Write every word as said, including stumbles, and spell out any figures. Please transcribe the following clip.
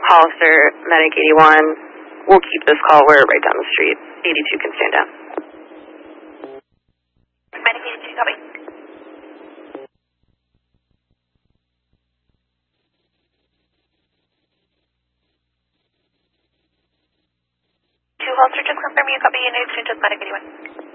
Hollister, Medic eighty-one. We'll keep this call. We're right down the street. eighty-two can stand down. Medic eighty-two, copy. Two Hollister, just confirm you copy in exchange with Medic eighty-one.